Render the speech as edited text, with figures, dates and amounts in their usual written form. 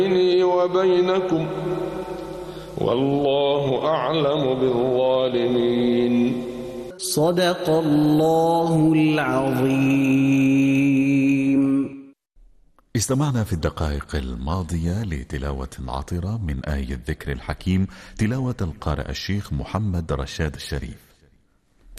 بيني وبينكم والله أعلم بالظالمين. صدق الله العظيم. استمعنا في الدقائق الماضية لتلاوة عطرة من آية الذكر الحكيم، تلاوة القارئ الشيخ محمد رشاد الشريف.